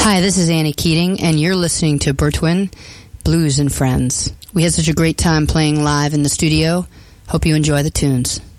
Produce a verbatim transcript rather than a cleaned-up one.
Hi, this is Annie Keating, and you're listening to Bertwin Blues and Friends. We had such a great time playing live in the studio. Hope you enjoy the tunes.